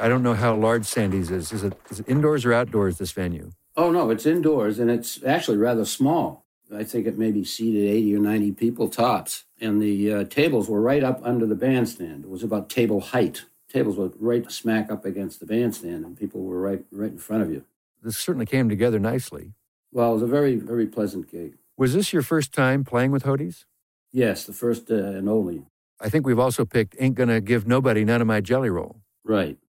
I don't know how large Sandy's is. Is it indoors or outdoors, this venue? Oh, no, it's indoors, and it's actually rather small. I think it maybe seated 80 or 90 people tops. And the tables were right up under the bandstand. It was about table height. Tables were right smack up against the bandstand, and people were right in front of you. This certainly came together nicely. Well, it was a very, very pleasant gig. Was this your first time playing with Hoties? Yes, the first and only. I think we've also picked Ain't Gonna Give Nobody None of My Jelly Roll. Right.